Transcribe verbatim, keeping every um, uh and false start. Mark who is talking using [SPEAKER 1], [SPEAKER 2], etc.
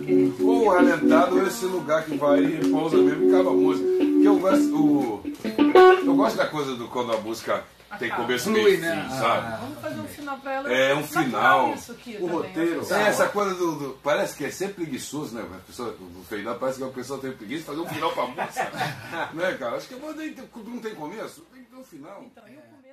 [SPEAKER 1] querido.
[SPEAKER 2] Ou o Alentado é esse lugar que vai e pousa mesmo e acaba a música. Porque eu gosto, o, eu gosto da coisa do quando a música tem começo, meio e fim,
[SPEAKER 3] né?
[SPEAKER 2] sabe?
[SPEAKER 3] Ah.
[SPEAKER 1] Vamos fazer um final pra ela.
[SPEAKER 2] É um final.
[SPEAKER 1] Isso aqui
[SPEAKER 3] O
[SPEAKER 1] também,
[SPEAKER 3] roteiro.
[SPEAKER 1] assim.
[SPEAKER 2] É, essa coisa do, do- parece que é sempre preguiçoso, né? A pessoa, no final parece que a pessoa tem preguiça de fazer um final pra música. Né, cara? Acho que não tem, não tem começo, tem que ter um final.
[SPEAKER 1] Então, e o começo?